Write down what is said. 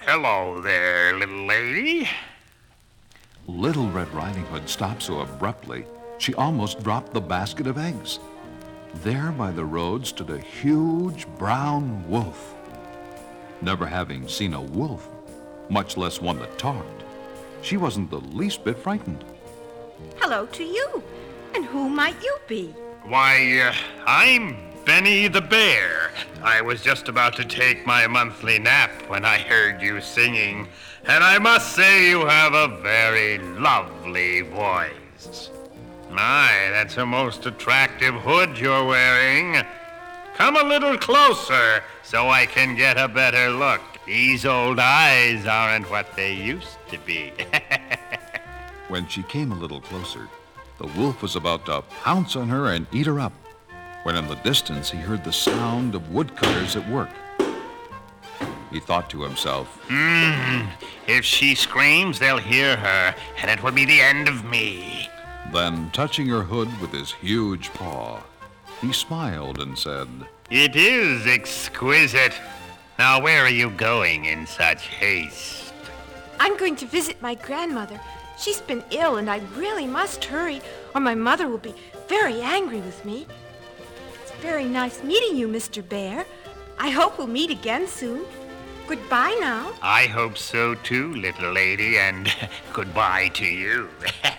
Hello there, little lady. Little Red Riding Hood stopped so abruptly, she almost dropped the basket of eggs. There by the road stood a huge brown wolf. Never having seen a wolf, much less one that talked, she wasn't the least bit frightened. Hello to you. And who might you be? Why, I'm Benny the Bear. I was just about to take my monthly nap when I heard you singing, and I must say you have a very lovely voice. My, that's a most attractive hood you're wearing. Come a little closer so I can get a better look. These old eyes aren't what they used to be. When she came a little closer, the wolf was about to pounce on her and eat her up, when in the distance he heard the sound of woodcutters at work. He thought to himself, If she screams, they'll hear her, and it will be the end of me. Then, touching her hood with his huge paw, he smiled and said, It is exquisite. Now, where are you going in such haste? I'm going to visit my grandmother. She's been ill, and I really must hurry, or my mother will be very angry with me. It's very nice meeting you, Mr. Bear. I hope we'll meet again soon. Goodbye now. I hope so too, little lady, and goodbye to you.